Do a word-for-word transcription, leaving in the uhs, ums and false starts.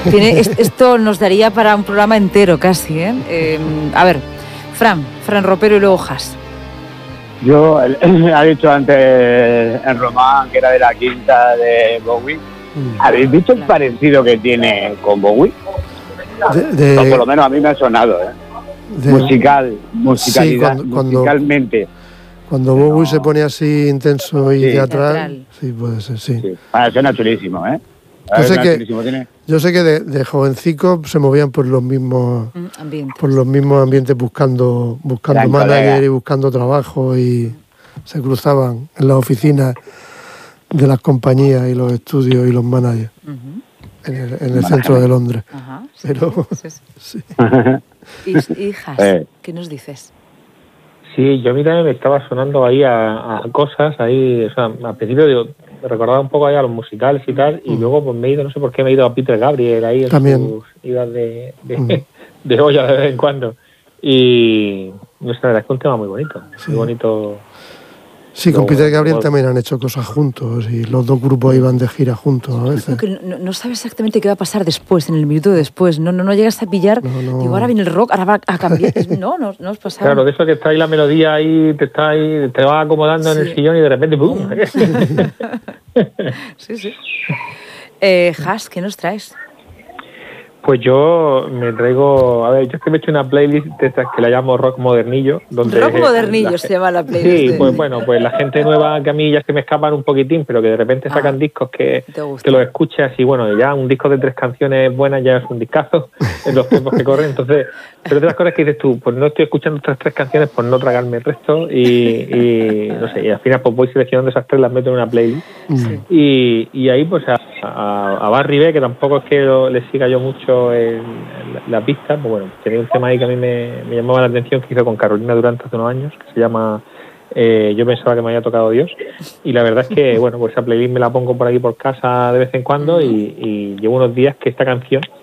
Tiene, esto nos daría para un programa entero casi, ¿eh? eh a ver, Fran, Fran Ropero y luego Has. Yo, ha dicho antes en Román, que era de la quinta de Bowie. Mm. ¿Habéis visto el parecido que tiene con Bowie? De, de, o por lo menos a mí me ha sonado, ¿eh? De, Musical, musicalidad, sí, cuando, musicalmente. Cuando Bowie no. se pone así intenso y sí. teatral, teatral, sí, puede ser, sí. sí. Ah, suena chulísimo, ¿eh? Yo sé, que, ¿tiene? yo sé que de, de jovencico se movían por los mismos ambientes, por los mismos ambientes buscando buscando manager y buscando trabajo, y se cruzaban en las oficinas de las compañías y los estudios y los managers uh-huh. en el, en el centro de Londres. Ajá, sí, Pero sí, sí. sí. y, hijas, eh. ¿qué nos dices? Sí, yo a mí también me estaba sonando ahí a, a cosas, ahí, o sea, al principio digo, me recordaba un poco ahí a los musicales y tal, y mm. luego pues me he ido, no sé por qué me he ido a Peter Gabriel ahí en también. sus idas de, de, mm. de olla de vez en cuando. Y no sé, la verdad es que es un tema muy bonito, sí. muy bonito. Sí, con Peter Gabriel también han hecho cosas juntos y los dos grupos iban de gira juntos a veces. Que no, no sabes exactamente qué va a pasar después, en el minuto de después. No, no, no llegas a pillar, no, no. digo, ahora viene el rock, ahora va a cambiar. No, no, no os pasa. Claro, de eso que está ahí la melodía ahí, te está ahí, te va acomodando sí. en el sillón y de repente ¡pum! sí, sí. Eh, Has, ¿qué nos traes? Pues yo me traigo, a ver, yo es que me he hecho una playlist de estas que la llamo rock modernillo. Donde rock modernillo la, se llama la playlist. Sí, de... pues bueno, pues la gente nueva que a mí ya se me escapan un poquitín, pero que de repente sacan ah, discos que, que los escuchas y bueno, ya un disco de tres canciones buenas ya es un discazo en los tiempos que corren. Entonces, pero otras cosas que dices tú, pues no estoy escuchando estas tres canciones por no tragarme el resto y, y no sé, y al final pues voy seleccionando esas tres, las meto en una playlist. Sí. Y, y ahí pues a, a, a Barry B, que tampoco es que lo, le siga yo mucho en la, la pista, pues bueno, tenía un tema ahí que a mí me, me llamaba la atención, que hizo con Carolina Durante hace unos años, que se llama eh, Yo pensaba que me había tocado Dios, y la verdad es que bueno, pues esa playlist me la pongo por aquí por casa de vez en cuando y, y llevo unos días que esta canción